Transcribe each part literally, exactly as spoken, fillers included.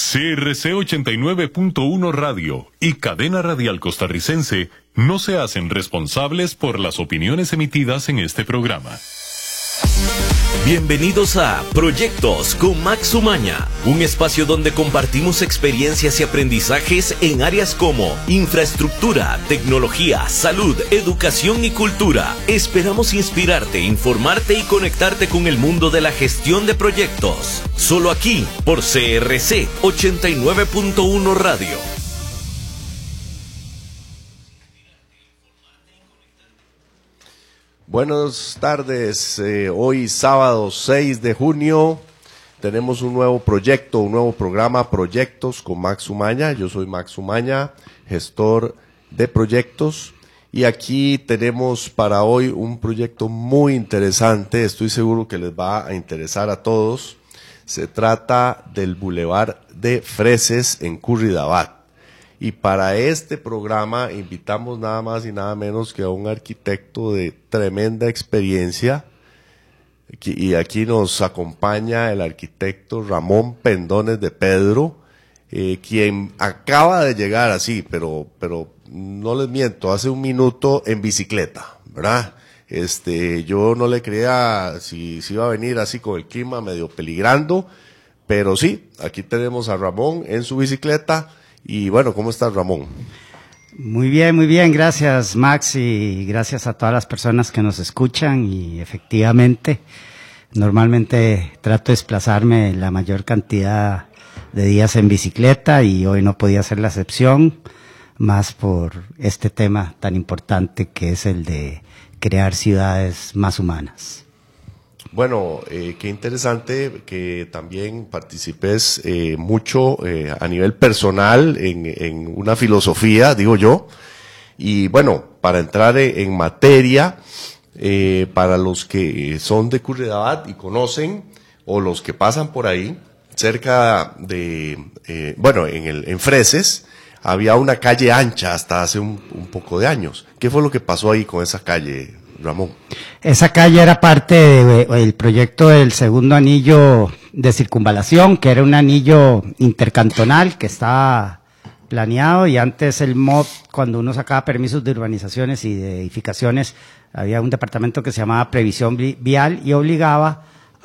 C R C ochenta y nueve punto uno Radio y Cadena Radial Costarricense no se hacen responsables por las opiniones emitidas en este programa. Bienvenidos a Proyectos con Max Umaña, un espacio donde compartimos experiencias y aprendizajes en áreas como infraestructura, tecnología, salud, educación y cultura. Esperamos inspirarte, informarte y conectarte con el mundo de la gestión de proyectos. Solo aquí, por C R C ochenta y nueve punto uno Radio. Buenas tardes, eh, hoy sábado seis de junio tenemos un nuevo proyecto, un nuevo programa, Proyectos con Max Umaña. Yo soy Max Umaña, gestor de proyectos, y aquí tenemos para hoy un proyecto muy interesante, estoy seguro que les va a interesar a todos. Se trata del Boulevard de Freses en Curridabat. Y para este programa invitamos nada más y nada menos que a un arquitecto de tremenda experiencia. Y aquí nos acompaña el arquitecto Ramón Pendones de Pedro, eh, quien acaba de llegar así, pero, pero no les miento, hace un minuto en bicicleta, ¿verdad? Este, yo no le creía si, si iba a venir así con el clima medio peligrando, pero sí, aquí tenemos a Ramón en su bicicleta. Y bueno, ¿cómo estás, Ramón? Muy bien, muy bien, gracias, Max, y gracias a todas las personas que nos escuchan. Y efectivamente, normalmente trato de desplazarme la mayor cantidad de días en bicicleta y hoy no podía ser la excepción, más por este tema tan importante que es el de crear ciudades más humanas. Bueno, eh, qué interesante que también participes eh, mucho eh, a nivel personal en, en una filosofía, digo yo. Y bueno, para entrar en, en materia, eh, para los que son de Curridabat y conocen, o los que pasan por ahí, cerca de, eh, bueno, en, el, en Freses, había una calle ancha hasta hace un, un poco de años. ¿Qué fue lo que pasó ahí con esa calle, Ramón? Esa calle era parte del proyecto del segundo anillo de circunvalación, que era un anillo intercantonal que estaba planeado, y antes el M O D, cuando uno sacaba permisos de urbanizaciones y de edificaciones, había un departamento que se llamaba Previsión Vial y obligaba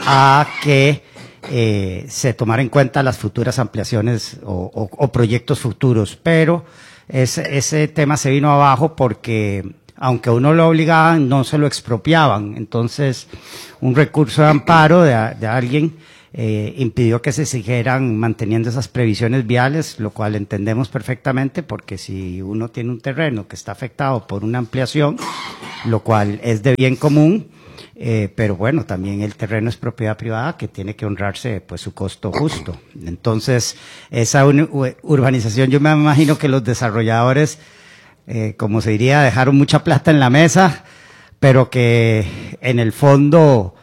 a que eh, se tomara en cuenta las futuras ampliaciones o, o, o proyectos futuros, pero ese, ese tema se vino abajo porque aunque a uno lo obligaban, no se lo expropiaban. Entonces, un recurso de amparo de, de alguien eh, impidió que se siguieran manteniendo esas previsiones viales, lo cual entendemos perfectamente, porque si uno tiene un terreno que está afectado por una ampliación, lo cual es de bien común, eh, pero bueno, también el terreno es propiedad privada que tiene que honrarse pues su costo justo. Entonces, esa urbanización, yo me imagino que los desarrolladores, Eh, como se diría, dejaron mucha plata en la mesa, pero que en el fondo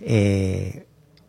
eh,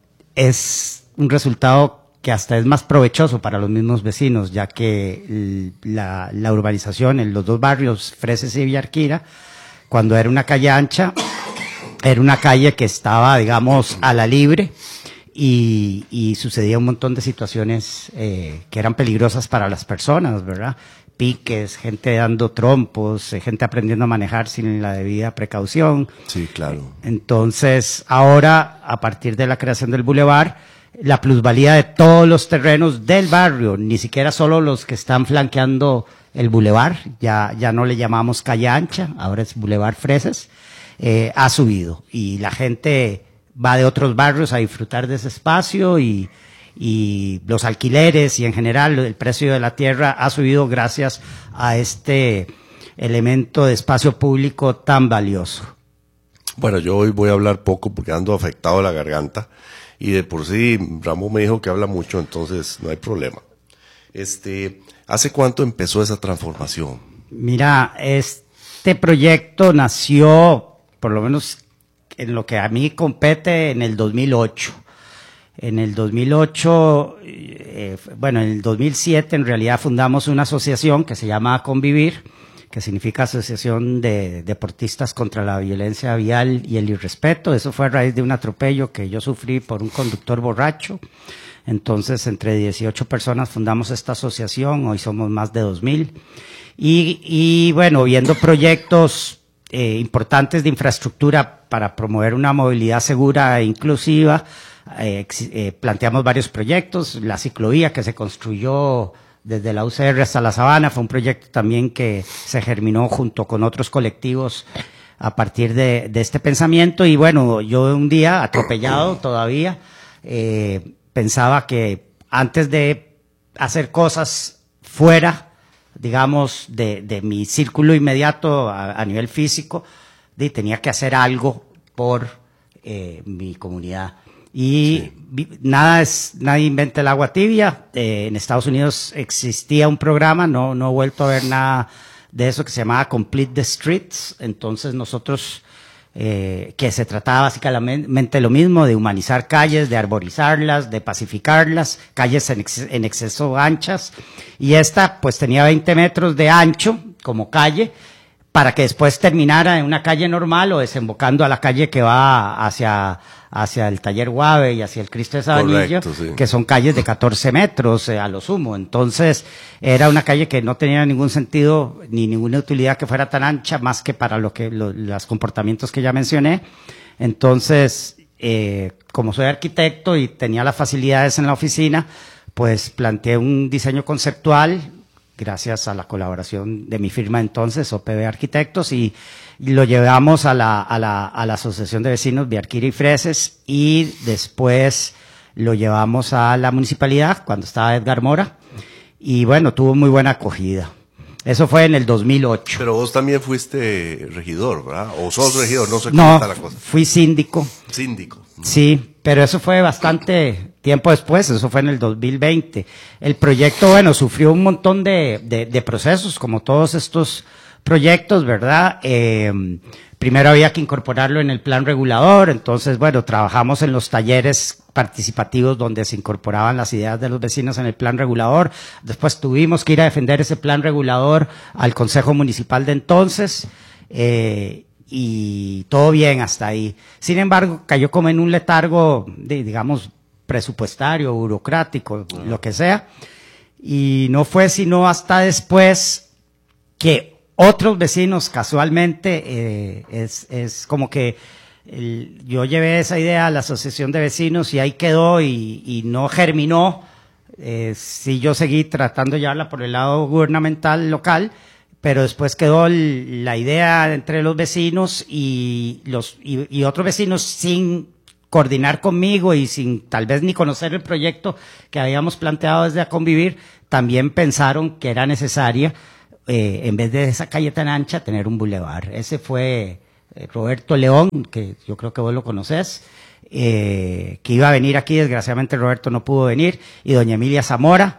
es un resultado que hasta es más provechoso para los mismos vecinos, ya que la, la urbanización en los dos barrios, Freses y Villarquira, cuando era una calle ancha, era una calle que estaba, digamos, a la libre, y, y sucedía un montón de situaciones eh, que eran peligrosas para las personas, ¿verdad? Piques, gente dando trompos, gente aprendiendo a manejar sin la debida precaución. Sí, claro. Entonces, ahora, a partir de la creación del bulevar, la plusvalía de todos los terrenos del barrio, ni siquiera solo los que están flanqueando el bulevar, ya, ya no le llamamos calle ancha, ahora es Boulevard Freses, eh, ha subido. Y la gente va de otros barrios a disfrutar de ese espacio, y y los alquileres y en general el precio de la tierra ha subido gracias a este elemento de espacio público tan valioso. Bueno, yo hoy voy a hablar poco porque ando afectado de la garganta, y de por sí Ramón me dijo que habla mucho, entonces no hay problema. Este, ¿hace cuánto empezó esa transformación? Mira, este proyecto nació, por lo menos en lo que a mí compete, en el dos mil ocho. En el dos mil ocho, eh, bueno, en el dos mil siete en realidad fundamos una asociación que se llama Convivir, que significa Asociación de Deportistas contra la Violencia Vial y el Irrespeto. Eso fue a raíz de un atropello que yo sufrí por un conductor borracho. Entonces, entre dieciocho personas fundamos esta asociación, hoy somos más de dos mil. Y, y bueno, viendo proyectos eh, importantes de infraestructura para promover una movilidad segura e inclusiva, eh, eh, planteamos varios proyectos. La ciclovía que se construyó desde la U C R hasta la Sabana fue un proyecto también que se germinó junto con otros colectivos a partir de, de este pensamiento. Y bueno, yo un día, atropellado todavía, eh, pensaba que antes de hacer cosas fuera, digamos, de, de mi círculo inmediato a, a nivel físico, de, tenía que hacer algo por eh, mi comunidad. Y sí. vi, nada es, nadie inventa el agua tibia. Eh, en Estados Unidos existía un programa, no, no he vuelto a ver nada de eso, que se llamaba Complete the Streets. Entonces nosotros, eh, que se trataba básicamente lo mismo, de humanizar calles, de arborizarlas, de pacificarlas, calles en, ex, en exceso anchas. Y esta pues tenía veinte metros de ancho como calle, para que después terminara en una calle normal o desembocando a la calle que va hacia, hacia el Taller Guave y hacia el Cristo de Sabanillo, sí. que son calles de catorce metros eh, a lo sumo. Entonces, era una calle que no tenía ningún sentido ni ninguna utilidad que fuera tan ancha, más que para lo que lo, los comportamientos que ya mencioné. Entonces, eh, como soy arquitecto y tenía las facilidades en la oficina, pues planteé un diseño conceptual, gracias a la colaboración de mi firma entonces, O P B Arquitectos, y, y lo llevamos a la, a la, a la Asociación de Vecinos Biarquira y Freses, y después lo llevamos a la municipalidad cuando estaba Edgar Mora, y bueno, tuvo muy buena acogida. Eso fue en el dos mil ocho. Pero vos también fuiste regidor, ¿verdad? O sos regidor, no sé cómo no, está la cosa. Fui síndico. Síndico. Sí, pero eso fue bastante tiempo después, eso fue en el dos mil veinte. El proyecto, bueno, sufrió un montón de, de, de procesos, como todos estos proyectos, ¿verdad? Eh, primero había que incorporarlo en el plan regulador, entonces, bueno, trabajamos en los talleres participativos donde se incorporaban las ideas de los vecinos en el plan regulador. Después tuvimos que ir a defender ese plan regulador al Consejo Municipal de entonces, eh, y todo bien hasta ahí. Sin embargo, cayó como en un letargo, de, digamos, presupuestario, burocrático, uh-huh. lo que sea, y no fue sino hasta después que otros vecinos casualmente, eh, es, es como que el, yo llevé esa idea a la asociación de vecinos y ahí quedó y, y no germinó. Eh, sí, yo seguí tratando de llevarla por el lado gubernamental local, pero después quedó el, la idea entre los vecinos y los y, y otros vecinos sin coordinar conmigo y sin tal vez ni conocer el proyecto que habíamos planteado desde A Convivir, también pensaron que era necesaria, eh, en vez de esa calle tan ancha, tener un bulevar. Ese fue eh, Roberto León, que yo creo que vos lo conocés, eh, que iba a venir aquí, desgraciadamente Roberto no pudo venir, y doña Emilia Zamora.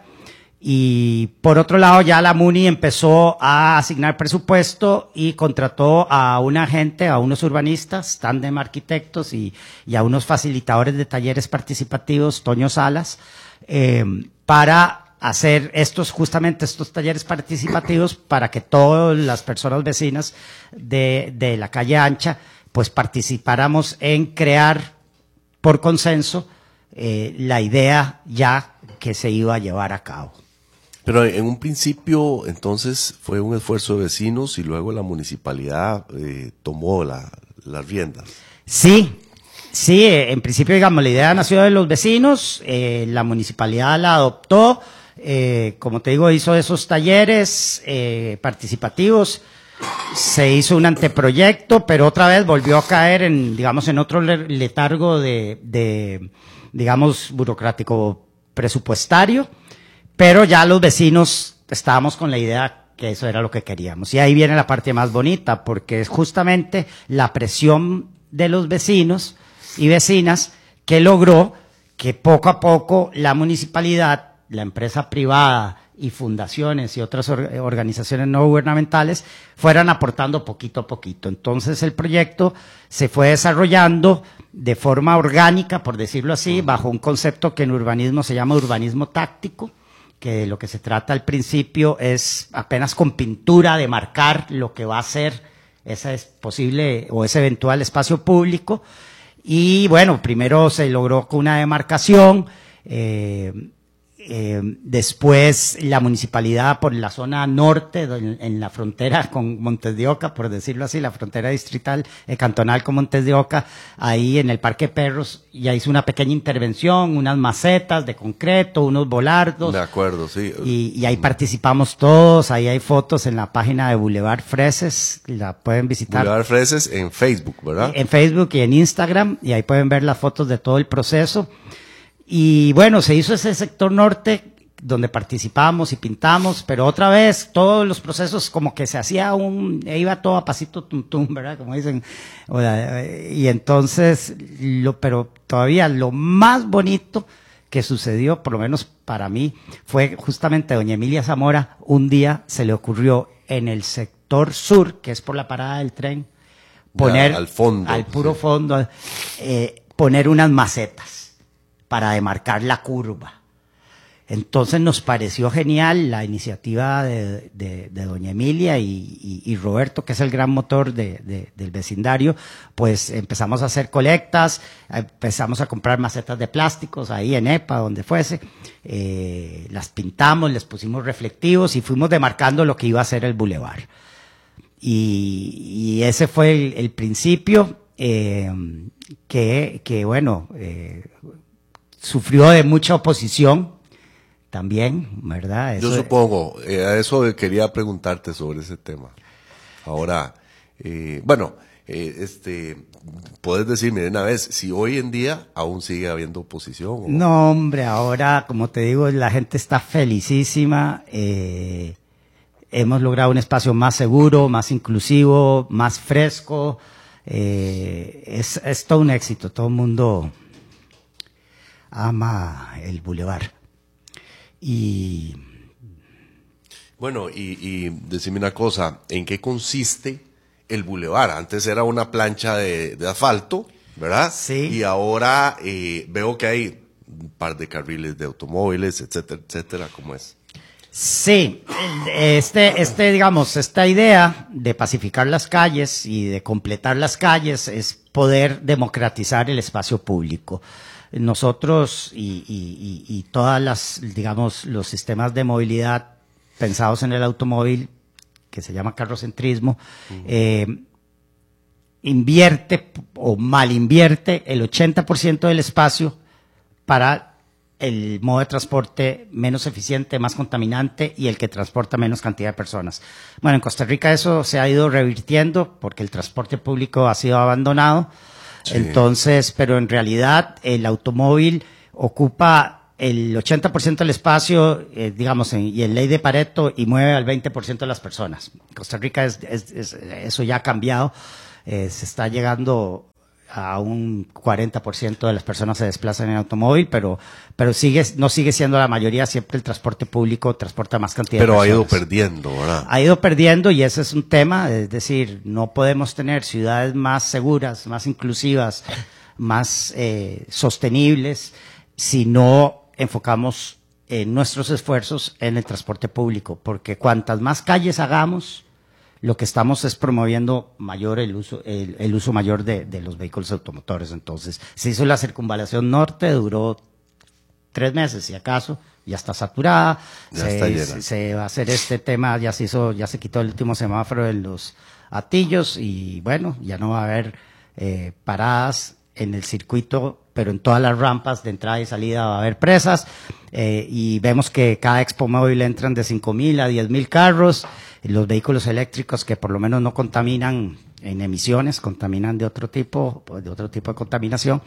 Y por otro lado, ya la MUNI empezó a asignar presupuesto y contrató a una gente, a unos urbanistas, Tandem Arquitectos, y, y a unos facilitadores de talleres participativos, Toño Salas, eh, para hacer estos, justamente estos talleres participativos para que todas las personas vecinas de, de la calle ancha, pues participáramos en crear por consenso eh, la idea ya que se iba a llevar a cabo. Pero en un principio, entonces, fue un esfuerzo de vecinos y luego la municipalidad eh, tomó la, las riendas. Sí, sí, en principio, digamos, la idea nació de los vecinos, eh, la municipalidad la adoptó, eh, como te digo, hizo esos talleres eh, participativos, se hizo un anteproyecto, pero otra vez volvió a caer en, digamos, en otro letargo de, de digamos, burocrático presupuestario, pero ya los vecinos estábamos con la idea que eso era lo que queríamos. Y ahí viene la parte más bonita, porque es justamente la presión de los vecinos y vecinas que logró que poco a poco la municipalidad, la empresa privada y fundaciones y otras or- organizaciones no gubernamentales fueran aportando poquito a poquito. Entonces el proyecto se fue desarrollando de forma orgánica, por decirlo así, bajo un concepto que en urbanismo se llama urbanismo táctico, que lo que se trata al principio es apenas con pintura de marcar lo que va a ser ese es posible o ese eventual espacio público. Y bueno, primero se logró con una demarcación, eh, eh, después la municipalidad por la zona norte, en, en la frontera con Montes de Oca, por decirlo así, la frontera distrital, eh, cantonal con Montes de Oca, ahí en el Parque Perros, ya hizo una pequeña intervención, unas macetas de concreto, unos volardos. De acuerdo, sí. Y, y ahí participamos todos, ahí hay fotos en la página de Boulevard Freses, la pueden visitar. Boulevard Freses en Facebook, ¿verdad? En Facebook y en Instagram, y ahí pueden ver las fotos de todo el proceso. Y bueno, se hizo ese sector norte donde participamos y pintamos, pero otra vez todos los procesos como que se hacía un, iba todo a pasito tum tum, ¿verdad? Como dicen. Y entonces, lo, pero todavía lo más bonito que sucedió, por lo menos para mí, fue justamente doña Emilia Zamora, un día se le ocurrió en el sector sur, que es por la parada del tren, poner ya, al fondo, al puro sí. fondo, eh, poner unas macetas para demarcar la curva. Entonces nos pareció genial la iniciativa de, de, de doña Emilia y, y, y Roberto, que es el gran motor de, de, del vecindario, pues empezamos a hacer colectas, empezamos a comprar macetas de plásticos ahí en EPA, donde fuese, eh, las pintamos, les pusimos reflectivos y fuimos demarcando lo que iba a ser el bulevar. Y, y ese fue el, el principio, eh, que, que bueno, eh, sufrió de mucha oposición también, ¿verdad? Eso, Yo supongo, eh, a eso quería preguntarte sobre ese tema. Ahora, eh, bueno, eh, este, puedes decirme de una vez si hoy en día aún sigue habiendo oposición. ¿O? No, hombre, ahora, como te digo, la gente está felicísima. Eh, hemos logrado un espacio más seguro, más inclusivo, más fresco. Eh, es, es todo un éxito, todo el mundo ama el bulevar. Y bueno, y, y decime una cosa, ¿en qué consiste el bulevar? Antes era una plancha de, de asfalto, ¿verdad? Sí. Y ahora eh, veo que hay un par de carriles de automóviles, etcétera, etcétera, ¿cómo es? sí, este, este, digamos, esta idea de pacificar las calles y de completar las calles es poder democratizar el espacio público. Nosotros y, y, y, y todas las, digamos, los sistemas de movilidad pensados en el automóvil, que se llama carrocentrismo, uh-huh. eh, invierte o mal invierte el ochenta por ciento del espacio para el modo de transporte menos eficiente, más contaminante y el que transporta menos cantidad de personas. Bueno, en Costa Rica eso se ha ido revirtiendo porque el transporte público ha sido abandonado. Sí. Entonces, pero en realidad el automóvil ocupa el ochenta por ciento del espacio, eh, digamos, en, y en ley de Pareto, y mueve al veinte por ciento de las personas. En Costa Rica es, es, es, eso ya ha cambiado, eh, se está llegando a un cuarenta por ciento de las personas se desplazan en automóvil, pero pero sigue no sigue siendo la mayoría, siempre el transporte público transporta más cantidad pero de personas. Pero ha ido perdiendo, ¿verdad? Ha ido perdiendo y ese es un tema, es decir, no podemos tener ciudades más seguras, más inclusivas, más eh, sostenibles si no enfocamos eh, nuestros esfuerzos en el transporte público, porque cuantas más calles hagamos, lo que estamos es promoviendo mayor el uso, el, el uso mayor de, de los vehículos automotores. Entonces, se hizo la circunvalación norte, duró tres meses, si acaso, ya está saturada, ya se, está llena. Se, se va a hacer este tema, ya se hizo, ya se quitó el último semáforo en los Atillos y bueno, ya no va a haber eh, paradas en el circuito, pero en todas las rampas de entrada y salida va a haber presas, eh, y vemos que cada Expo Móvil entran de cinco mil a diez mil carros. Los vehículos eléctricos que por lo menos no contaminan en emisiones, contaminan de otro tipo, de otro tipo de contaminación,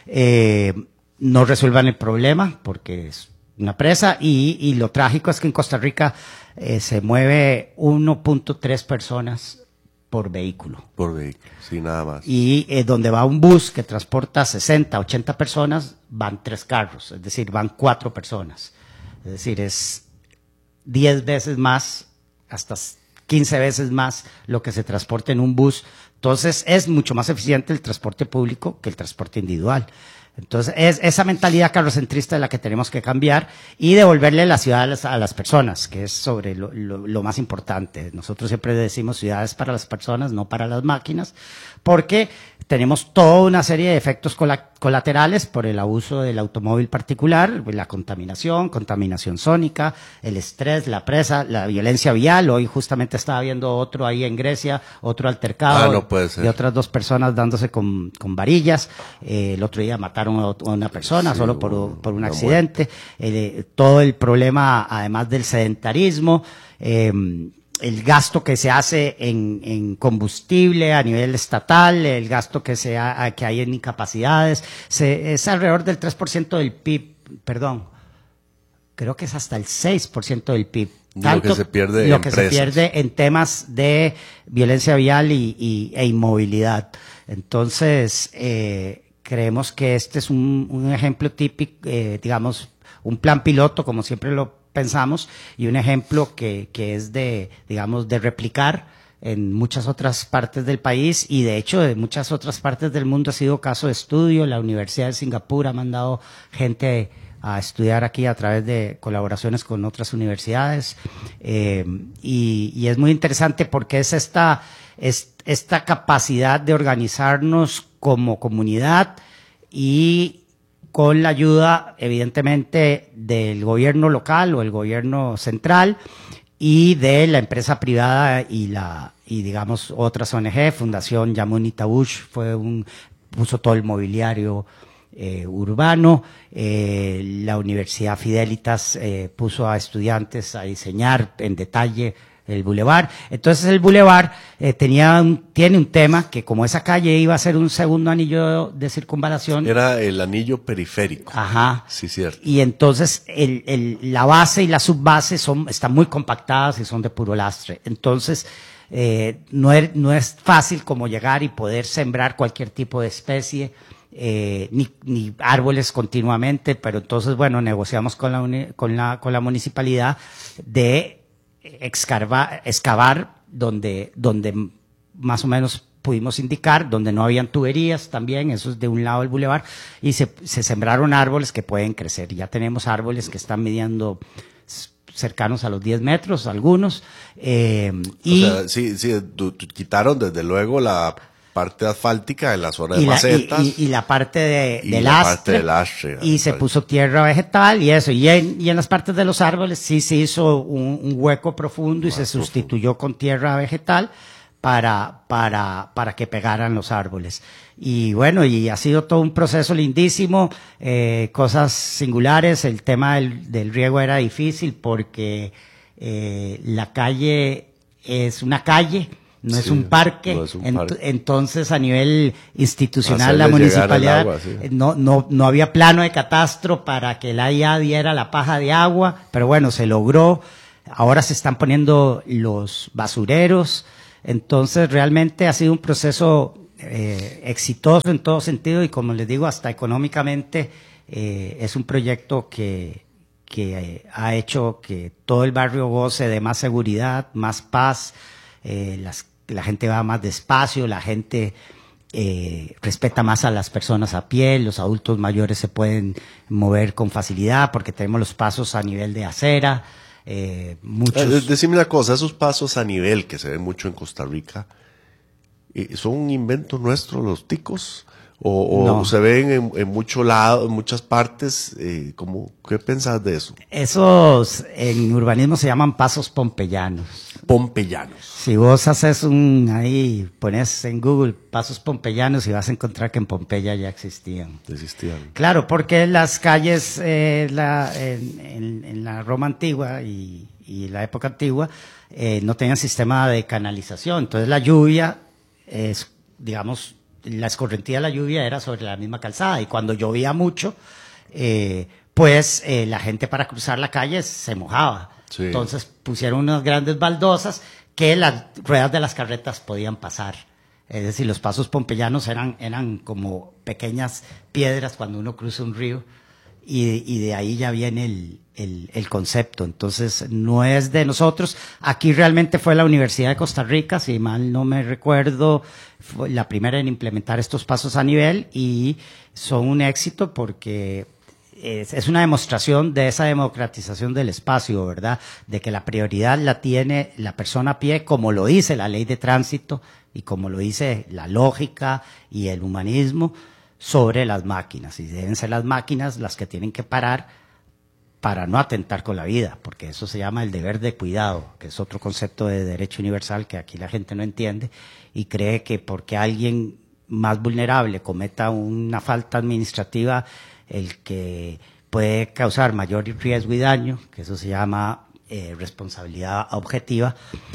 eh, no resuelvan el problema porque es una presa y, y lo trágico es que en Costa Rica eh, se mueve uno punto tres personas por vehículo. Por vehículo, sí, nada más. Y eh, donde va un bus que transporta sesenta, ochenta personas, van tres carros, es decir, van cuatro personas. Es decir, es diez veces más, hasta quince veces más lo que se transporta en un bus. Entonces es mucho más eficiente el transporte público que el transporte individual. Entonces, es esa mentalidad carrocentrista es la que tenemos que cambiar y devolverle la ciudad a las, a las personas, que es sobre lo, lo, lo más importante. Nosotros siempre decimos ciudades para las personas, no para las máquinas, porque tenemos toda una serie de efectos colaterales por el abuso del automóvil particular, la contaminación, contaminación sónica, el estrés, la presa, la violencia vial. Hoy justamente estaba viendo otro ahí en Grecia, otro altercado Ah, no puede ser. de otras dos personas dándose con, con varillas. Eh, el otro día mataron a una persona Sí, solo por, un- por un una accidente. Eh, todo el problema, además del sedentarismo, eh, el gasto que se hace en, en combustible a nivel estatal, el gasto que se ha, que hay en incapacidades, se, es alrededor del tres por ciento del P I B, perdón, creo que es hasta el seis por ciento del P I B. Lo que se pierde lo en que se presas. pierde en temas de violencia vial y, y, e inmovilidad. Entonces, eh, creemos que este es un, un ejemplo típico, eh, digamos, un plan piloto, como siempre lo pensamos, y un ejemplo que, que es de, digamos, de replicar en muchas otras partes del país, y de hecho de muchas otras partes del mundo ha sido caso de estudio. La Universidad de Singapur ha mandado gente a estudiar aquí a través de colaboraciones con otras universidades, eh, y, y es muy interesante porque es esta, es esta capacidad de organizarnos como comunidad y con la ayuda, evidentemente, del gobierno local o el gobierno central y de la empresa privada y la y digamos otras O N G. Fundación Yamuni Tabush fue un puso todo el mobiliario eh, urbano. Eh, la Universidad Fidelitas eh, puso a estudiantes a diseñar en detalle el bulevar. Entonces el bulevar eh, tenía un, tiene un tema que, como esa calle iba a ser un segundo anillo de circunvalación. Era el anillo periférico. Ajá. Sí, cierto. Y entonces el, el, la base y la subbase son, están muy compactadas y son de puro lastre. Entonces eh, no, es, no es fácil como llegar y poder sembrar cualquier tipo de especie, eh, ni, ni árboles continuamente, pero entonces, bueno, negociamos con la, uni, con la, con la municipalidad de excavar, excavar donde, donde más o menos pudimos indicar, donde no habían tuberías también, eso es de un lado del bulevar, y se, se sembraron árboles que pueden crecer. Ya tenemos árboles que están midiendo cercanos a los diez metros, algunos. Eh, y, o sea, sí, sí, tu, tu, quitaron desde luego la parte asfáltica en la zona de y la, macetas. Y, y, y la parte de, y de la lastre. parte de lastre. Y se puso tierra vegetal y eso. Y en, y en las partes de los árboles sí se hizo un, un hueco profundo y se sustituyó con tierra vegetal para, para, para que pegaran los árboles. Y bueno, y ha sido todo un proceso lindísimo, eh, cosas singulares. El tema del, del riego era difícil porque eh, la calle es una calle, no sí, es un parque, no es un Ent parque. Entonces a nivel institucional hacerle la municipalidad agua, sí. no, no, no había plano de catastro para que la I A diera la paja de agua, pero bueno, se logró. Ahora se están poniendo los basureros, entonces realmente ha sido un proceso eh, exitoso en todo sentido, y como les digo, hasta económicamente eh, es un proyecto que, que eh, ha hecho que todo el barrio goce de más seguridad, más paz. Eh, las, la gente va más despacio, la gente eh, respeta más a las personas a pie, los adultos mayores se pueden mover con facilidad porque tenemos los pasos a nivel de acera. Eh, muchos... eh, decime una cosa, esos pasos a nivel que se ven mucho en Costa Rica, eh, ¿son un invento nuestro los ticos? ¿O, o no. se ven en, en mucho lado, en muchas partes? Eh, ¿cómo, ¿Qué pensás de eso? Esos en urbanismo se llaman pasos pompeyanos. Pompeyanos. Si vos haces un, ahí pones en Google pasos pompeyanos y vas a encontrar que en Pompeya ya existían. Existían. Claro, porque las calles eh, la, en, en, en la Roma antigua y, y la época antigua eh, no tenían sistema de canalización. Entonces la lluvia es, digamos, la escorrentía de la lluvia era sobre la misma calzada, y cuando llovía mucho, eh, pues eh, la gente para cruzar la calle se mojaba. Sí. Entonces pusieron unas grandes baldosas que las ruedas de las carretas podían pasar. Es decir, los pasos pompeyanos eran, eran como pequeñas piedras cuando uno cruza un río, y, y de ahí ya viene el, el, el concepto. Entonces, no es de nosotros. Aquí realmente fue la Universidad de Costa Rica, si mal no me recuerdo, fue la primera en implementar estos pasos a nivel, y son un éxito porque es, es una demostración de esa democratización del espacio, ¿verdad? De que la prioridad la tiene la persona a pie, como lo dice la ley de tránsito y como lo dice la lógica y el humanismo, sobre las máquinas. Y deben ser las máquinas las que tienen que parar para no atentar con la vida, porque eso se llama el deber de cuidado, que es otro concepto de derecho universal que aquí la gente no entiende y cree que porque alguien más vulnerable cometa una falta administrativa, el que puede causar mayor riesgo y daño, que eso se llama eh, responsabilidad objetiva,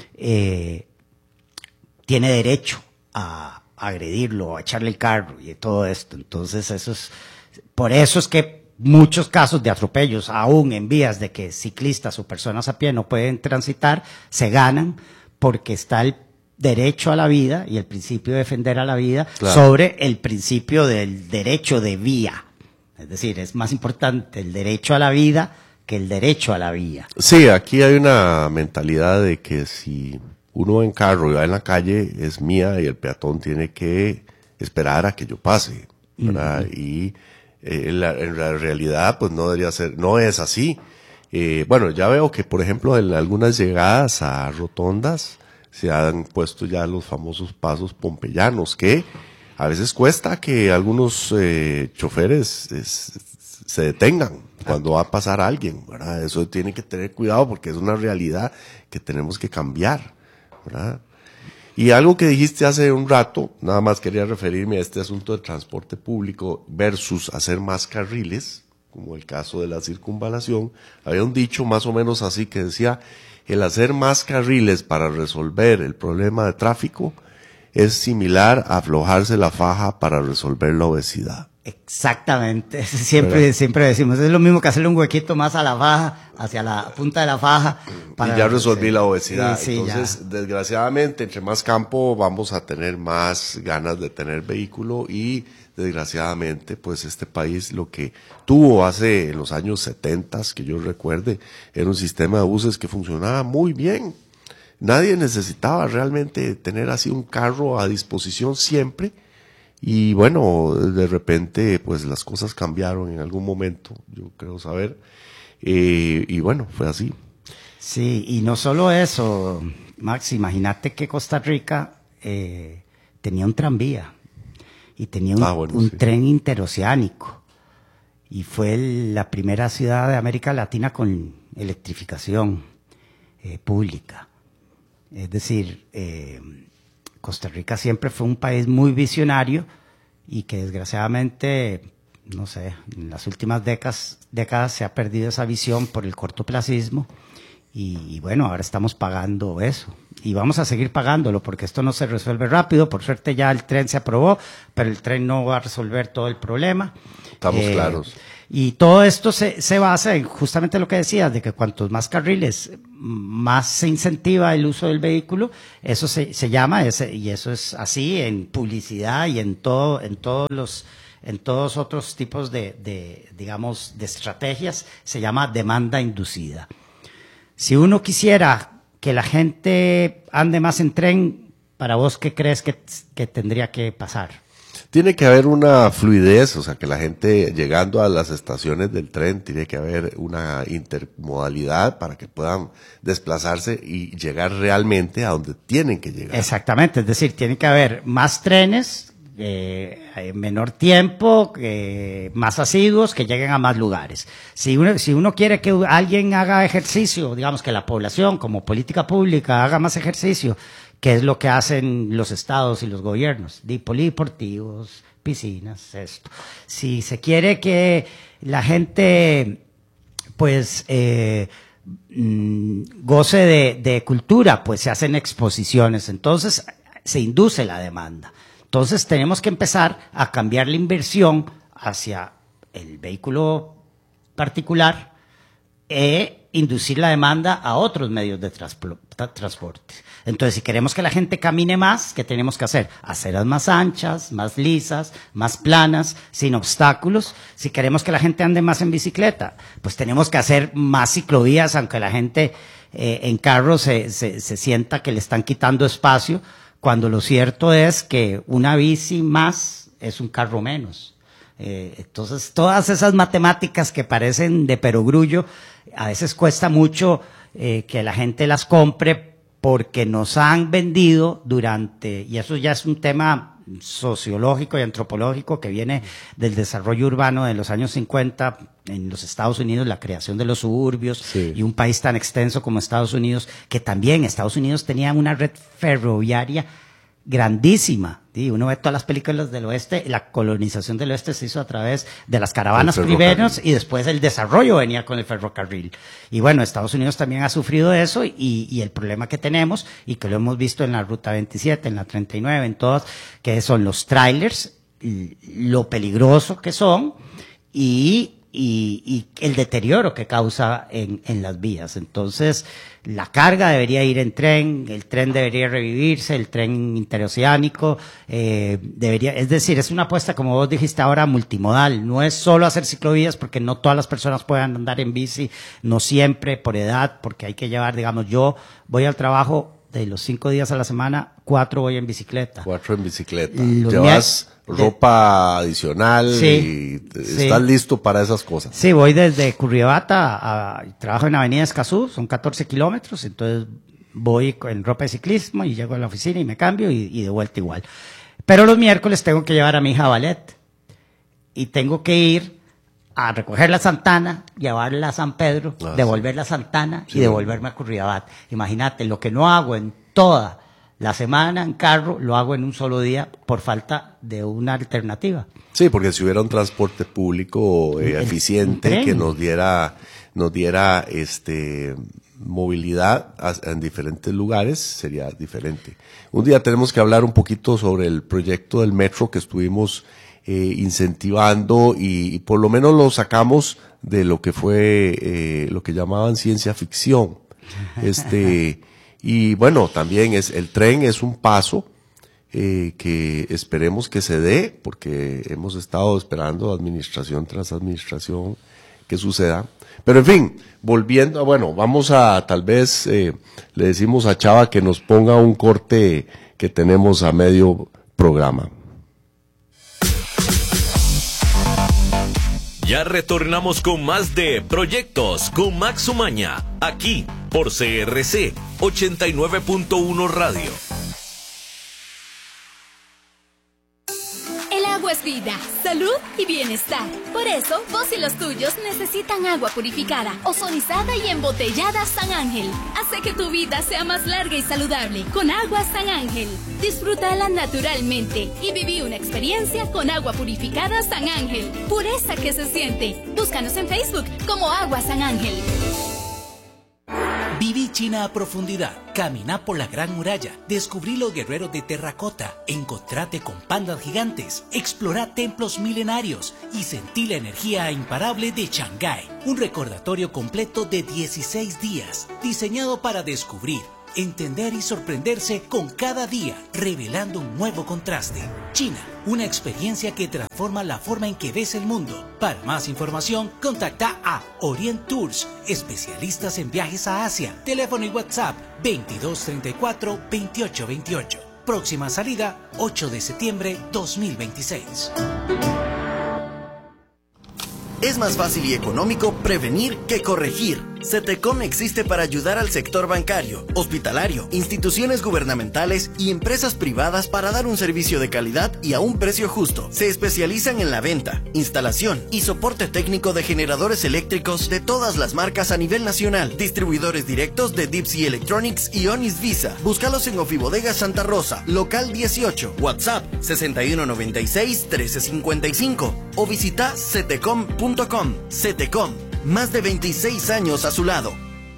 eh, tiene derecho a agredirlo, a echarle el carro y todo esto. Entonces, eso es, por eso es que muchos casos de atropellos, aún en vías de que ciclistas o personas a pie no pueden transitar, se ganan porque está el derecho a la vida y el principio de defender a la vida, claro, sobre el principio del derecho de vía. Es decir, es más importante el derecho a la vida que el derecho a la vía. Sí, aquí hay una mentalidad de que si uno en carro y va en la calle es mía y el peatón tiene que esperar a que yo pase, ¿verdad? Uh-huh. Y eh, en, la, en la realidad pues no debería ser, no es así. Eh, bueno, ya veo que por ejemplo en algunas llegadas a rotondas se han puesto ya los famosos pasos pompeyanos, que a veces cuesta que algunos eh, choferes es, se detengan cuando va a pasar alguien, ¿verdad? Eso tiene que tener cuidado porque es una realidad que tenemos que cambiar, ¿verdad? Y algo que dijiste hace un rato, nada más quería referirme a este asunto de transporte público versus hacer más carriles, como el caso de la circunvalación. Había un dicho más o menos así que decía, el hacer más carriles para resolver el problema de tráfico es similar a aflojarse la faja para resolver la obesidad. Exactamente, siempre, siempre decimos, es lo mismo que hacerle un huequito más a la faja, hacia la punta de la faja. Para, y ya resolví sí, la obesidad. Sí, sí, Entonces, ya. Desgraciadamente, entre más campo vamos a tener más ganas de tener vehículo y desgraciadamente, pues este país lo que tuvo hace en los años setenta, que yo recuerde, era un sistema de buses que funcionaba muy bien. Nadie necesitaba realmente tener así un carro a disposición siempre. Y bueno, de repente, pues las cosas cambiaron en algún momento, yo creo saber, eh, y bueno, fue así. Sí, y no solo eso, Max, imagínate que Costa Rica eh, tenía un tranvía, y tenía un, ah, bueno, un sí. tren interoceánico, y fue el, la primera ciudad de América Latina con electrificación eh, pública. Es decir, eh, Costa Rica siempre fue un país muy visionario y que desgraciadamente, no sé, en las últimas décadas, décadas se ha perdido esa visión por el cortoplacismo y, y bueno, ahora estamos pagando eso y vamos a seguir pagándolo porque esto no se resuelve rápido. Por suerte ya el tren se aprobó, pero el tren no va a resolver todo el problema. Estamos eh, claros. Y todo esto se, se basa en justamente lo que decías, de que cuantos más carriles, más se incentiva el uso del vehículo. Eso se, se llama, ese, y eso es así en publicidad y en todo, en todos los, en todos otros tipos de, de, digamos, de estrategias, se llama demanda inducida. Si uno quisiera que la gente ande más en tren, ¿para vos qué crees que, que tendría que pasar? Tiene que haber una fluidez, o sea, que la gente llegando a las estaciones del tren, tiene que haber una intermodalidad para que puedan desplazarse y llegar realmente a donde tienen que llegar. Exactamente, es decir, tiene que haber más trenes, eh, en menor tiempo, eh, más asiduos, que lleguen a más lugares. Si uno, si uno quiere que alguien haga ejercicio, digamos que la población como política pública haga más ejercicio, ¿qué es lo que hacen los estados y los gobiernos? De polideportivos, piscinas, esto. Si se quiere que la gente, pues, eh, mm, goce de, de cultura, pues se hacen exposiciones. Entonces, se induce la demanda. Entonces, tenemos que empezar a cambiar la inversión hacia el vehículo particular e inducir la demanda a otros medios de transpl- tra- transporte. Entonces, si queremos que la gente camine más, ¿qué tenemos que hacer? Aceras más anchas, más lisas, más planas, sin obstáculos. Si queremos que la gente ande más en bicicleta, pues tenemos que hacer más ciclovías, aunque la gente eh, en carro se, se, se sienta que le están quitando espacio, cuando lo cierto es que una bici más es un carro menos. Eh, entonces, todas esas matemáticas que parecen de perogrullo, a veces cuesta mucho eh, que la gente las compre, porque nos han vendido durante, y eso ya es un tema sociológico y antropológico que viene del desarrollo urbano de los años cincuenta en los Estados Unidos, la creación de los suburbios, sí. Y un país tan extenso como Estados Unidos, que también Estados Unidos tenía una red ferroviaria grandísima. ¿Sí? Uno ve todas las películas del oeste, la colonización del oeste se hizo a través de las caravanas primeros y después el desarrollo venía con el ferrocarril. Y bueno, Estados Unidos también ha sufrido eso y, y el problema que tenemos, y que lo hemos visto en la Ruta veintisiete, en la treinta y nueve, en todas, que son los trailers, lo peligroso que son y, y, y el deterioro que causa en, en las vías. Entonces, la carga debería ir en tren, el tren debería revivirse, el tren interoceánico, eh, debería, es decir, es una apuesta, como vos dijiste ahora, multimodal. No es solo hacer ciclovías, porque no todas las personas puedan andar en bici, no siempre, por edad, porque hay que llevar, digamos, yo voy al trabajo de los cinco días a la semana, cuatro voy en bicicleta. Cuatro en bicicleta. Los Llevas de, ropa adicional sí, y sí. estás listo para esas cosas. Sí, voy desde Curriabata a, a trabajo en Avenida Escazú, son catorce kilómetros, entonces voy en ropa de ciclismo y llego a la oficina y me cambio y, y de vuelta igual. Pero los miércoles tengo que llevar a mi hija a ballet y tengo que ir a recogerla a Santana, llevarla a San Pedro, ah, devolverla sí. a Santana sí. y devolverme a Curriabat. Imagínate, lo que no hago en toda la semana en carro, lo hago en un solo día por falta de una alternativa. Sí, porque si hubiera un transporte público eh, eficiente que nos diera, nos diera este movilidad a, en diferentes lugares, sería diferente. Un día tenemos que hablar un poquito sobre el proyecto del metro que estuvimos Eh, incentivando y, y por lo menos lo sacamos de lo que fue eh, lo que llamaban ciencia ficción. Este y bueno, también es el tren es un paso eh, que esperemos que se dé, porque hemos estado esperando administración tras administración que suceda. Pero en fin, volviendo, bueno, vamos a tal vez eh, le decimos a Chava que nos ponga un corte que tenemos a medio programa. Ya retornamos con más de Proyectos con Max Umaña, aquí por C R C ochenta y nueve punto uno Radio. El agua es vida, salud y bienestar. Por eso, vos y los tuyos necesitan agua purificada, ozonizada y embotellada San Ángel. Hace que tu vida sea más larga y saludable con agua San Ángel. Disfrútala naturalmente y viví una experiencia con agua purificada San Ángel. Pureza que se siente. Búscanos en Facebook como Agua San Ángel. Viví China a profundidad, caminá por la Gran Muralla, descubrí los guerreros de terracota, encontrate con pandas gigantes, explorá templos milenarios y sentí la energía imparable de Shanghái. Un recordatorio completo de dieciséis días, diseñado para descubrir, entender y sorprenderse con cada día, revelando un nuevo contraste. China, una experiencia que transforma la forma en que ves el mundo. Para más información, contacta a Orient Tours, especialistas en viajes a Asia. Teléfono y WhatsApp veintidós treinta y cuatro veintiocho veintiocho. Próxima salida ocho de septiembre dos mil veintiséis. Es más fácil y económico prevenir que corregir. CETECOM existe para ayudar al sector bancario, hospitalario, instituciones gubernamentales y empresas privadas para dar un servicio de calidad y a un precio justo. Se especializan en la venta, instalación y soporte técnico de generadores eléctricos de todas las marcas a nivel nacional. Distribuidores directos de Deep Sea Electronics y Onis Visa. Búscalos en Ofibodega Santa Rosa, local dieciocho, WhatsApp sesenta y uno noventa y seis trece cincuenta y cinco o visita cetecom punto com. CETECOM, más de veintiséis años a su lado.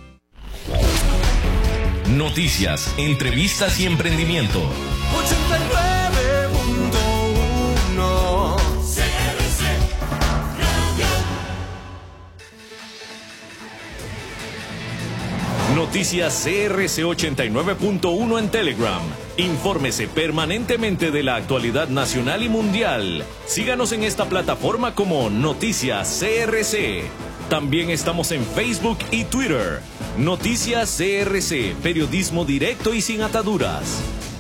Noticias, entrevistas y emprendimiento. ochenta y nueve punto uno C R C Radio. Noticias C R C ochenta y nueve punto uno en Telegram. Infórmese permanentemente de la actualidad nacional y mundial. Síganos en esta plataforma como Noticias C R C. También estamos en Facebook y Twitter. Noticias C R C, periodismo directo y sin ataduras.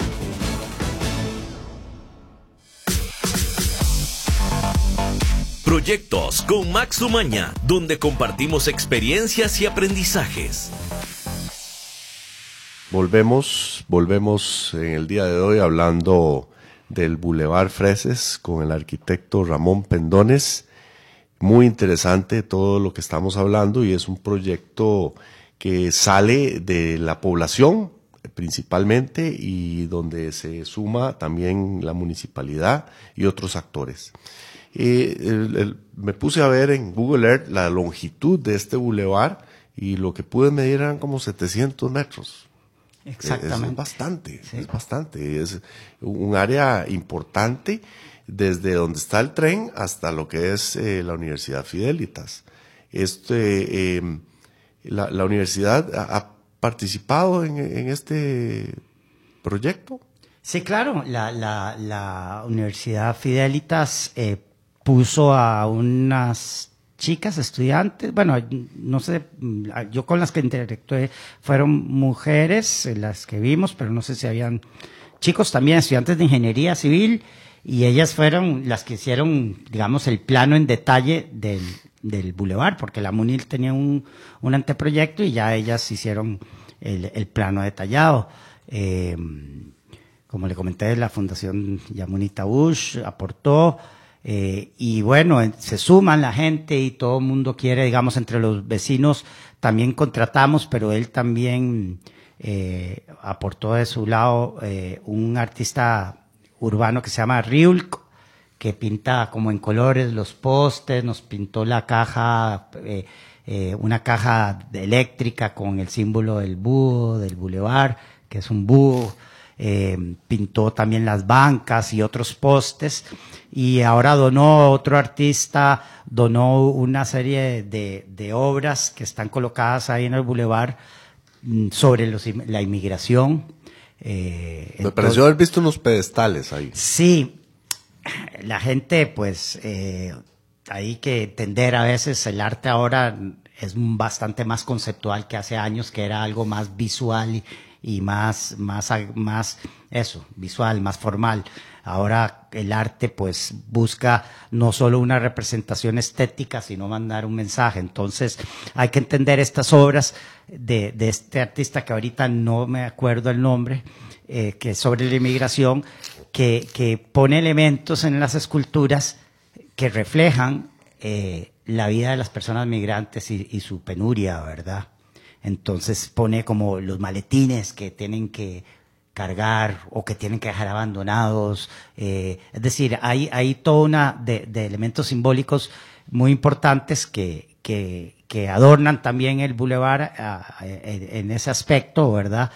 Proyectos con Max Umaña, donde compartimos experiencias y aprendizajes. Volvemos, volvemos en el día de hoy hablando del Boulevard Freses con el arquitecto Ramón Pendones. Muy interesante todo lo que estamos hablando y es un proyecto que sale de la población principalmente y donde se suma también la municipalidad y otros actores. Eh, el, el, me puse a ver en Google Earth la longitud de este bulevar y lo que pude medir eran como setecientos metros. Exactamente. Es, es bastante, sí. es bastante. Es un área importante desde donde está el tren hasta lo que es eh, la Universidad Fidelitas. Este, eh, la, la universidad ha, ha participado en, en este proyecto. Sí, claro. La, la, la Universidad Fidelitas eh, puso a unas chicas, estudiantes, bueno, no sé, yo con las que interactué fueron mujeres, las que vimos, pero no sé si habían chicos también, estudiantes de ingeniería civil, y ellas fueron las que hicieron, digamos, el plano en detalle del, del bulevar, porque la MUNIL tenía un, un anteproyecto y ya ellas hicieron el, el plano detallado. Eh, como le comenté, la Fundación Yamunita Bush aportó. Eh, y bueno, se suman la gente y todo el mundo quiere, digamos, entre los vecinos también contratamos, pero él también eh, aportó de su lado eh, un artista urbano que se llama Ryulk, que pinta como en colores los postes, nos pintó la caja, eh, eh, una caja eléctrica con el símbolo del búho, del bulevar, que es un búho. Eh, pintó también las bancas y otros postes y ahora donó, otro artista donó una serie de, de obras que están colocadas ahí en el bulevar sobre los, la inmigración. Eh, Me entonces, pareció haber visto unos pedestales ahí. Sí, la gente pues eh, hay que entender a veces el arte ahora es bastante más conceptual que hace años, que era algo más visual y y más, más, más eso, visual, más formal. Ahora el arte pues busca no solo una representación estética, sino mandar un mensaje. Entonces hay que entender estas obras de, de este artista que ahorita no me acuerdo el nombre, eh, que es sobre la inmigración, que, que pone elementos en las esculturas que reflejan eh, la vida de las personas migrantes y, y su penuria, ¿verdad? Entonces pone como los maletines que tienen que cargar o que tienen que dejar abandonados. Eh, es decir, hay, hay toda una de, de elementos simbólicos muy importantes que, que, que adornan también el bulevar a, a, en ese aspecto, ¿verdad?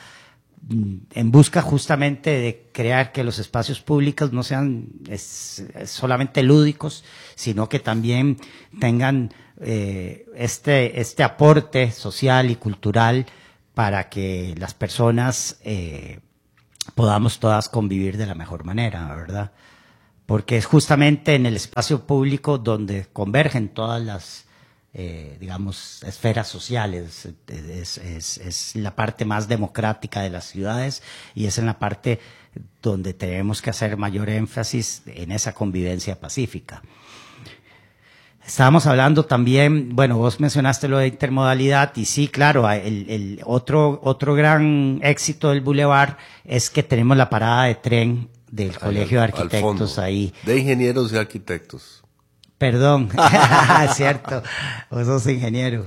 En busca justamente de crear que los espacios públicos no sean es, es solamente lúdicos, sino que también tengan eh, este, este aporte social y cultural para que las personas eh, podamos todas convivir de la mejor manera, ¿verdad? Porque es justamente en el espacio público donde convergen todas las Eh, digamos, esferas sociales, es, es, es la parte más democrática de las ciudades y es en la parte donde tenemos que hacer mayor énfasis en esa convivencia pacífica. Estábamos hablando también, bueno, vos mencionaste lo de intermodalidad y sí, claro, el, el otro, otro gran éxito del bulevar es que tenemos la parada de tren del al, Colegio de Arquitectos ahí. De ingenieros y arquitectos. Perdón, cierto, vos sos ingeniero,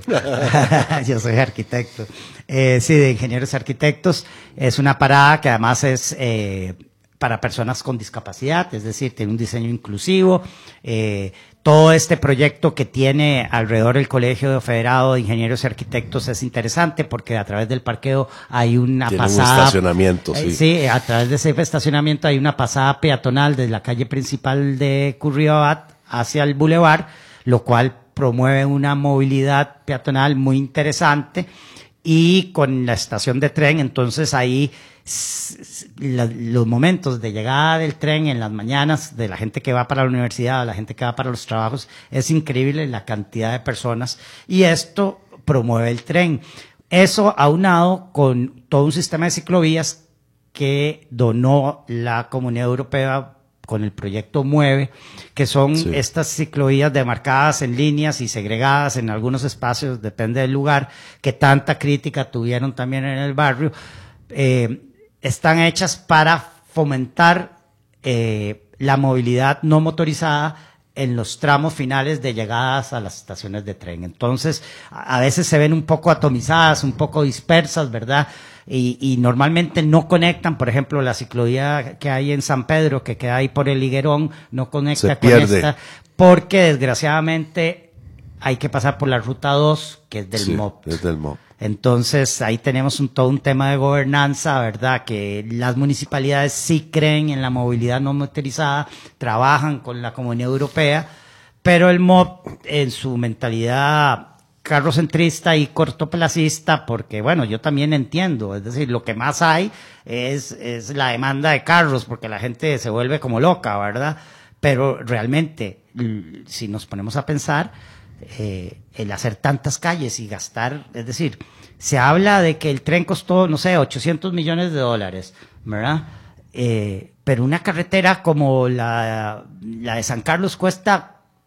yo soy arquitecto. Eh, sí, de ingenieros y arquitectos, es una parada que además es eh, para personas con discapacidad, es decir, tiene un diseño inclusivo. Eh, todo este proyecto que tiene alrededor el Colegio Federado de Ingenieros y Arquitectos es interesante porque a través del parqueo hay una tiene pasada. Un estacionamiento, sí. Eh, sí, a través de ese estacionamiento hay una pasada peatonal desde la calle principal de Curriabat hacia el bulevar, lo cual promueve una movilidad peatonal muy interesante y con la estación de tren, entonces ahí la, los momentos de llegada del tren en las mañanas de la gente que va para la universidad, la gente que va para los trabajos, es increíble la cantidad de personas y esto promueve el tren. Eso aunado con todo un sistema de ciclovías que donó la Comunidad Europea con el proyecto Mueve, que son sí. estas ciclovías demarcadas en líneas y segregadas en algunos espacios, depende del lugar, que tanta crítica tuvieron también en el barrio, eh, están hechas para fomentar eh, la movilidad no motorizada en los tramos finales de llegadas a las estaciones de tren. Entonces, a veces se ven un poco atomizadas, un poco dispersas, ¿verdad? Y, y normalmente no conectan, por ejemplo, la ciclovía que hay en San Pedro, que queda ahí por el Higuerón, no conecta se con pierde. esta, porque desgraciadamente hay que pasar por la ruta dos, que es del sí, M O P. Es del M O P. Entonces, ahí tenemos un, todo un tema de gobernanza, ¿verdad? Que las municipalidades sí creen en la movilidad no motorizada, trabajan con la Comunidad Europea, pero el M O P en su mentalidad carrocentrista y cortoplacista, porque bueno, yo también entiendo, es decir, lo que más hay es, es la demanda de carros, porque la gente se vuelve como loca, ¿verdad? Pero realmente, si nos ponemos a pensar, eh, el hacer tantas calles y gastar, es decir, se habla de que el tren costó, no sé, ochocientos millones de dólares, ¿verdad? Eh, pero una carretera como la, la de San Carlos cuesta,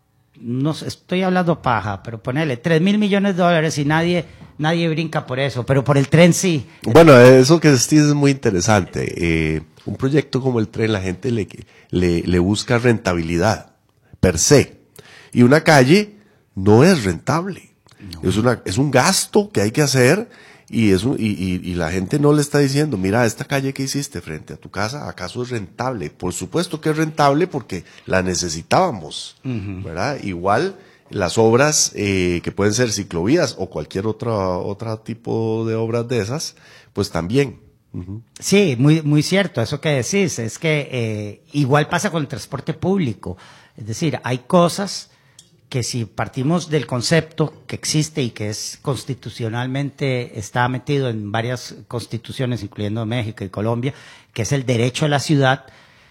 no sé, estoy hablando paja, pero ponele tres mil millones de dólares y nadie, nadie brinca por eso, pero por el tren sí. Bueno, eso que decís es muy interesante. Eh, un proyecto como el tren, la gente le, le, le busca rentabilidad, per se. Y una calle no es rentable. No. Es una, es un gasto que hay que hacer y, es un, y, y, y la gente no le está diciendo, mira, esta calle que hiciste frente a tu casa, ¿acaso es rentable? Por supuesto que es rentable porque la necesitábamos, uh-huh. ¿verdad? Igual las obras eh, que pueden ser ciclovías o cualquier otra, otro tipo de obras de esas, pues también. Uh-huh. Sí, muy, muy cierto, eso que decís, es que eh, igual pasa con el transporte público, es decir, hay cosas que si partimos del concepto que existe y que es constitucionalmente, está metido en varias constituciones, incluyendo México y Colombia, que es el derecho a la ciudad,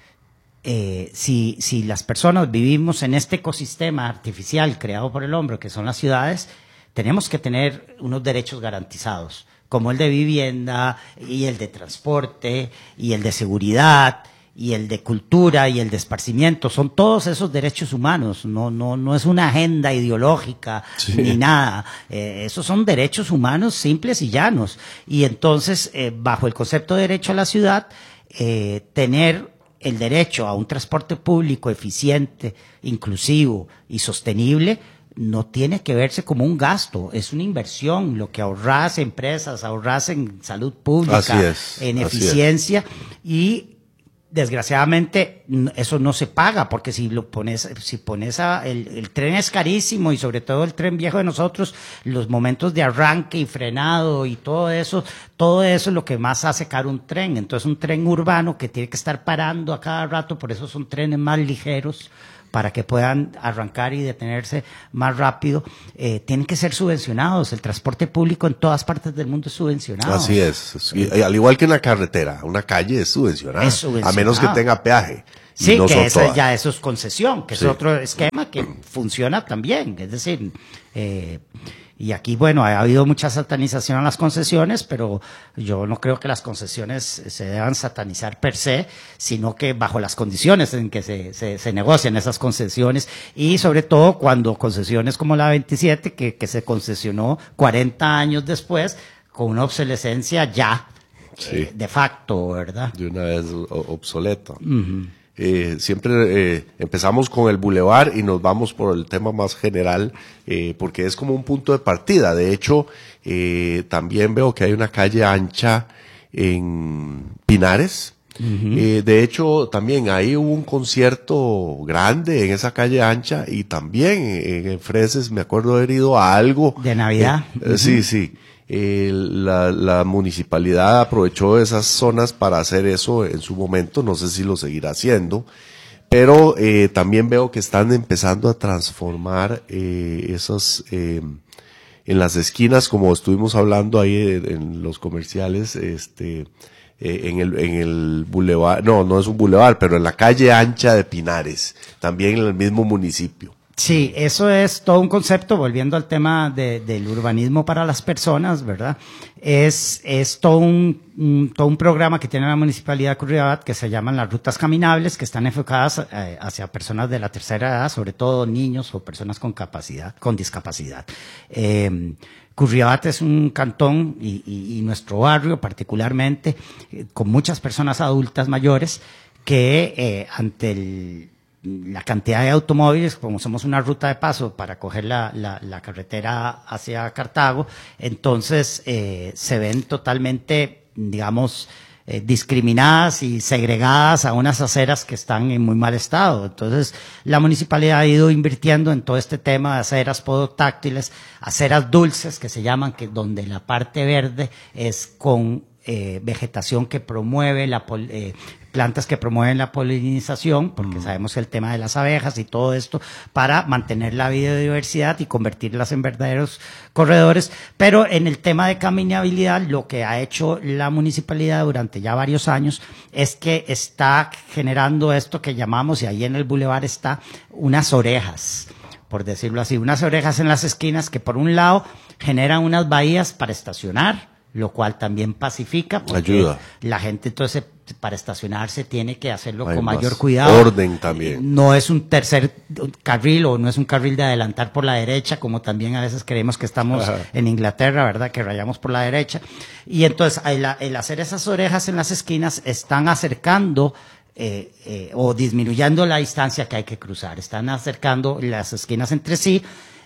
eh, si, si las personas vivimos en este ecosistema artificial creado por el hombre, que son las ciudades, tenemos que tener unos derechos garantizados, como el de vivienda y el de transporte y el de seguridad, y el de cultura y el de esparcimiento, son todos esos derechos humanos, no, no, no es una agenda ideológica sí. ni nada, eh, esos son derechos humanos simples y llanos, y entonces eh, bajo el concepto de derecho a la ciudad, eh, tener el derecho a un transporte público eficiente, inclusivo y sostenible, no tiene que verse como un gasto, es una inversión, lo que ahorras en empresas, ahorras en salud pública, así es, en así eficiencia, es. Y desgraciadamente eso no se paga, porque si lo pones, si pones a, el, el tren es carísimo y sobre todo el tren viejo de nosotros, los momentos de arranque y frenado y todo eso, todo eso es lo que más hace caro un tren. Entonces un tren urbano que tiene que estar parando a cada rato, por eso son trenes más ligeros, para que puedan arrancar y detenerse más rápido, eh, tienen que ser subvencionados. El transporte público en todas partes del mundo es subvencionado. Así es. Y, al igual que una carretera, una calle es subvencionada. Es subvencionada. A menos que tenga peaje. Sí, no que esa, ya eso es concesión, que sí. es otro esquema que funciona también. Es decir, eh, y aquí, bueno, ha habido mucha satanización a las concesiones, pero yo no creo que las concesiones se deban satanizar per se, sino que bajo las condiciones en que se, se, se negocian esas concesiones, y sobre todo cuando concesiones como la veintisiete, que, que se concesionó cuarenta años después, con una obsolescencia ya sí. eh, de facto, ¿verdad? De una vez obsoleto. Uh-huh. Eh, siempre eh, empezamos con el bulevar y nos vamos por el tema más general, eh, porque es como un punto de partida. De hecho, eh, también veo que hay una calle ancha en Pinares. Uh-huh. Eh, de hecho, también ahí hubo un concierto grande en esa calle ancha, y también en, en Freses me acuerdo haber ido a algo. ¿De Navidad? Eh, uh-huh. Sí, sí. Eh, la, la municipalidad aprovechó esas zonas para hacer eso en su momento, no sé si lo seguirá haciendo, pero eh, también veo que están empezando a transformar eh, esos, eh, en las esquinas, como estuvimos hablando ahí en, en los comerciales, este, eh, en el, en el bulevar, no, no es un bulevar, pero en la calle ancha de Pinares, también en el mismo municipio. Sí, eso es todo un concepto, volviendo al tema de, del urbanismo para las personas, ¿verdad? Es, es todo un, un, todo un programa que tiene la Municipalidad de Curridabat que se llaman las rutas caminables, que están enfocadas eh, hacia personas de la tercera edad, sobre todo niños o personas con capacidad, con discapacidad. Eh, Curridabat es un cantón y, y, y nuestro barrio particularmente, eh, con muchas personas adultas mayores que eh, ante el la cantidad de automóviles, como somos una ruta de paso para coger la, la, la carretera hacia Cartago, entonces eh, se ven totalmente, digamos, eh, discriminadas y segregadas a unas aceras que están en muy mal estado. Entonces, la municipalidad ha ido invirtiendo en todo este tema de aceras podotáctiles, aceras dulces que se llaman, que donde la parte verde es con eh, vegetación que promueve la pol eh, plantas que promueven la polinización, porque sabemos que el tema de las abejas y todo esto, para mantener la biodiversidad y convertirlas en verdaderos corredores. Pero en el tema de caminabilidad, lo que ha hecho la municipalidad durante ya varios años es que está generando esto que llamamos, y ahí en el bulevar está, unas orejas, por decirlo así, unas orejas en las esquinas que por un lado generan unas bahías para estacionar, lo cual también pacifica, porque ayuda. La gente entonces para estacionarse tiene que hacerlo Hay con más mayor cuidado. orden también. No es un tercer carril o no es un carril de adelantar por la derecha, como también a veces creemos que estamos Ajá. en Inglaterra, ¿verdad? Que rayamos por la derecha. Y entonces el, el hacer esas orejas en las esquinas están acercando eh, eh, o disminuyendo la distancia que hay que cruzar. Están acercando las esquinas entre sí.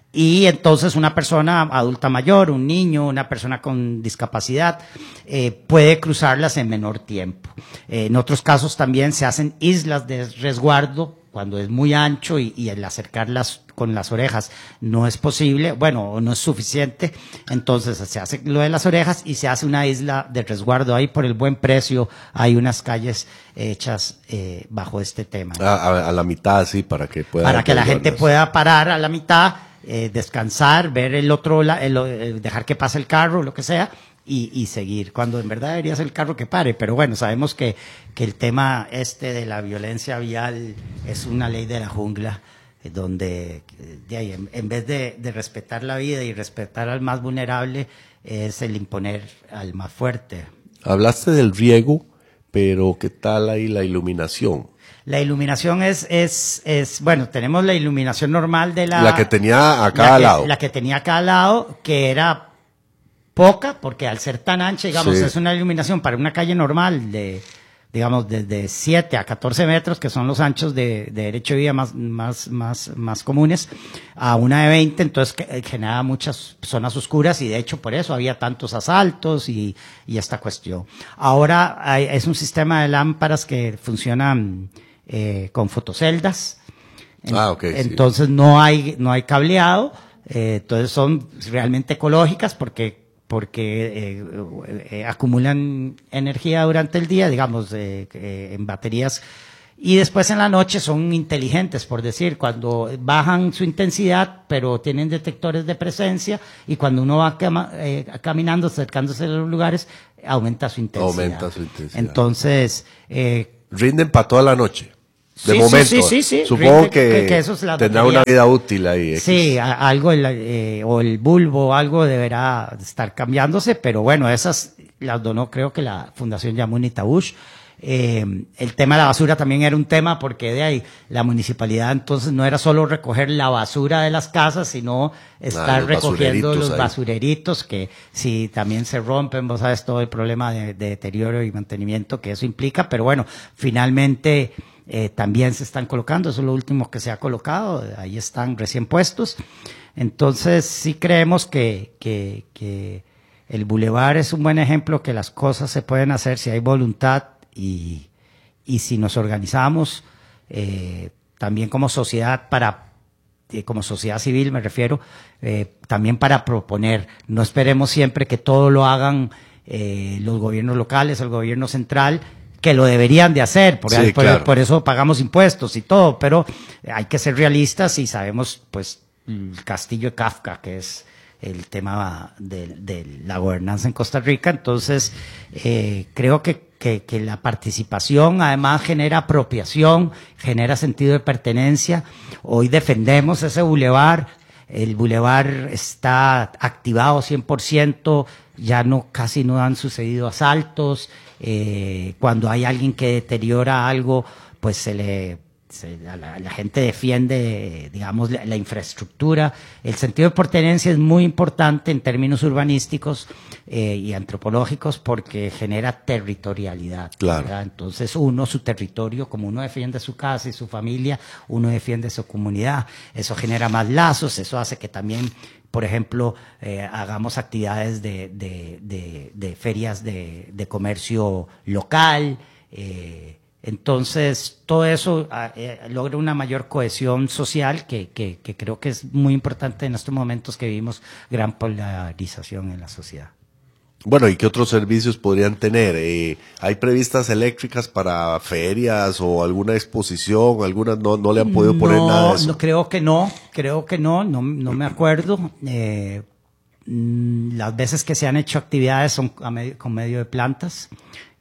Y entonces una persona adulta mayor, un niño, una persona con discapacidad, eh, puede cruzarlas en menor tiempo. Eh, en otros casos también se hacen islas de resguardo cuando es muy ancho y, y el acercarlas con las orejas no es posible, bueno, o no es suficiente, entonces se hace lo de las orejas y se hace una isla de resguardo. Ahí por el buen precio hay unas calles hechas eh, bajo este tema. A, a, a la mitad, sí, para que pueda. Para que la gente pueda parar a la mitad, Eh, descansar, ver el otro, la, el, el, dejar que pase el carro, lo que sea, y, y seguir, cuando en verdad debería ser el carro que pare. Pero bueno, sabemos que, que el tema este de la violencia vial es una ley de la jungla, eh, donde de ahí, en, en vez de, de respetar la vida y respetar al más vulnerable, es el imponer al más fuerte. Hablaste del riego, pero ¿qué tal ahí la iluminación? La iluminación es, es, es, bueno, tenemos la iluminación normal de la... La que tenía a cada la que, lado. La que tenía a cada lado, que era poca, porque al ser tan ancha, digamos, Sí. es una iluminación para una calle normal de, digamos, desde siete a catorce metros, que son los anchos de, de derecho de vía más, más, más, más comunes, a una de veinte, entonces que, genera muchas zonas oscuras y de hecho por eso había tantos asaltos y, y esta cuestión. Ahora hay, es un sistema de lámparas que funcionan Eh, con fotoceldas. En, ah, ok. entonces sí. no hay no hay cableado, eh, entonces son realmente ecológicas porque porque eh, eh, acumulan energía durante el día, digamos, eh, eh, en baterías, y después en la noche son inteligentes, por decir, cuando bajan su intensidad, pero tienen detectores de presencia, y cuando uno va cama, eh, caminando, acercándose a los lugares, aumenta su intensidad. Aumenta su intensidad. Entonces, eh, rinden para toda la noche. De sí, momento. Sí, sí, sí. Supongo Rinde, que, que, que eso es la tendrá batería. una vida útil ahí. X. Sí, a, algo, el, eh, o el bulbo o algo deberá estar cambiándose, pero bueno, esas las donó creo que la Fundación Yamuni Tabush. Eh, el tema de la basura también era un tema porque de ahí la municipalidad entonces no era solo recoger la basura de las casas, sino estar Ah, los recogiendo basureritos los ahí. basureritos que si también se rompen, vos sabes todo el problema de, de deterioro y mantenimiento que eso implica, pero bueno, finalmente eh, también se están colocando, eso es lo último que se ha colocado, ahí están recién puestos. Entonces sí creemos que, que, que el bulevar es un buen ejemplo que las cosas se pueden hacer si hay voluntad y, y si nos organizamos eh, también como sociedad para, eh, como sociedad civil me refiero, eh, también para proponer. No esperemos siempre que todo lo hagan eh, los gobiernos locales, el gobierno central, que lo deberían de hacer, por, Sí, por, claro. por eso pagamos impuestos y todo, pero hay que ser realistas y sabemos pues el castillo de Kafka, que es el tema de, de la gobernanza en Costa Rica. Entonces, eh, creo que, que, que la participación además genera apropiación, genera sentido de pertenencia. Hoy defendemos ese bulevar. El bulevar está activado cien por ciento, ya no, casi no han sucedido asaltos. Eh, cuando hay alguien que deteriora algo, pues se le, se, la, la gente defiende, digamos, la, la infraestructura. El sentido de pertenencia es muy importante en términos urbanísticos eh, y antropológicos porque genera territorialidad. Claro. ¿verdad? Entonces uno, su territorio, como uno defiende su casa y su familia, uno defiende su comunidad. Eso genera más lazos, eso hace que también, por ejemplo, eh, hagamos actividades de, de, de, de ferias de, de comercio local. Eh, entonces, todo eso eh, logra una mayor cohesión social que, que, que creo que es muy importante en estos momentos que vivimos gran polarización en la sociedad. Bueno, ¿y qué otros servicios podrían tener? Eh, ¿Hay previstas eléctricas para ferias o alguna exposición? ¿Algunas no, no le han podido poner no, nada de eso? No, creo que no, creo que no, no, no me acuerdo. Eh, las veces que se han hecho actividades son a medio, con medio de plantas,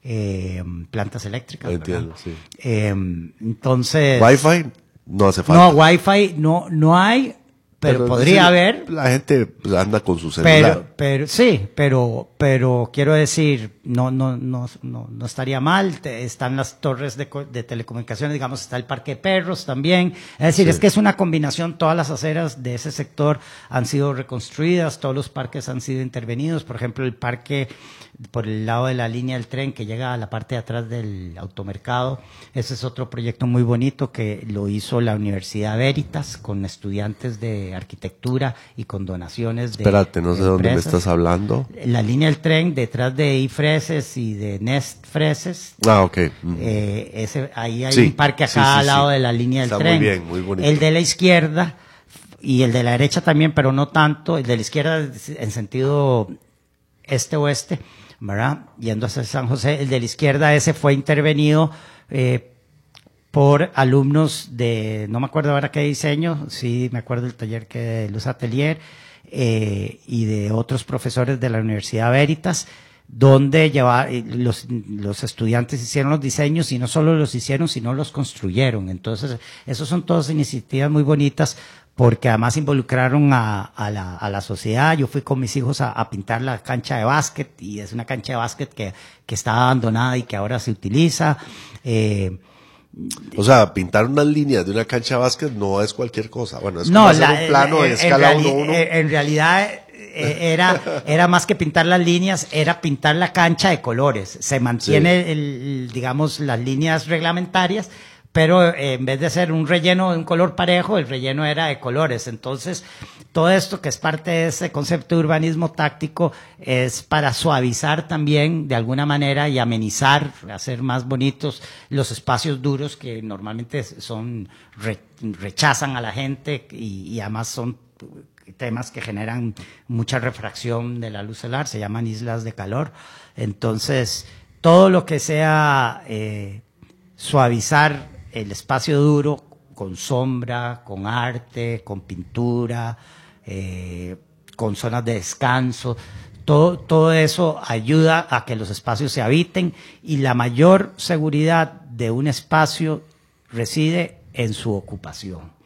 eh, plantas eléctricas. Entiendo, ¿verdad? sí. Eh, entonces... ¿Wi-Fi? No hace falta. No, Wi-Fi no, no hay. Pero, pero podría sí, haber. La gente anda con su celular. Pero, pero sí, pero, pero quiero decir, no, no, no, no, no estaría mal. Te, están las torres de, de telecomunicaciones, digamos, está el Parque de Perros también. Es decir, sí. es que es una combinación. Todas las aceras de ese sector han sido reconstruidas, todos los parques han sido intervenidos. Por ejemplo, el parque por el lado de la línea del tren que llega a la parte de atrás del automercado. Ese es otro proyecto muy bonito que lo hizo la Universidad Veritas con estudiantes de arquitectura y con donaciones de Espérate, no sé de dónde me empresas. estás hablando. La línea del tren detrás de iFreses y de Nest Freses. Ah, ok. Mm. Eh, ese, ahí hay sí, un parque acá sí, sí, al lado sí. de la línea del Está tren. muy bien, muy bonito. El de la izquierda y el de la derecha también, pero no tanto. El de la izquierda en sentido este-oeste, ¿verdad? Yendo hacia San José. El de la izquierda ese fue intervenido eh, por alumnos de, no me acuerdo ahora qué diseño, sí me acuerdo del taller que de Luz Atelier, eh, y de otros profesores de la Universidad Veritas, donde llevar, los, los estudiantes hicieron los diseños y no solo los hicieron, sino los construyeron. Entonces, esos son todas iniciativas muy bonitas porque además involucraron a, a, la, a la sociedad. Yo fui con mis hijos a, a pintar la cancha de básquet y es una cancha de básquet que, que estaba abandonada y que ahora se utiliza. Eh, O sea, pintar unas líneas de una cancha de básquet no es cualquier cosa. Bueno, es no, como hacer la, un plano en, de escala en, uno a uno. en realidad eh, era, era más que pintar las líneas, era pintar la cancha de colores. Se mantiene, sí. el, digamos, las líneas reglamentarias, pero eh, en vez de ser un relleno de un color parejo, el relleno era de colores. Entonces, todo esto que es parte de ese concepto de urbanismo táctico es para suavizar también de alguna manera y amenizar, hacer más bonitos los espacios duros que normalmente son re, rechazan a la gente y, y además son temas que generan mucha refracción de la luz solar, se llaman islas de calor. Entonces, todo lo que sea eh, suavizar el espacio duro con sombra, con arte, con pintura, eh, con zonas de descanso, todo, todo eso ayuda a que los espacios se habiten y la mayor seguridad de un espacio reside en su ocupación.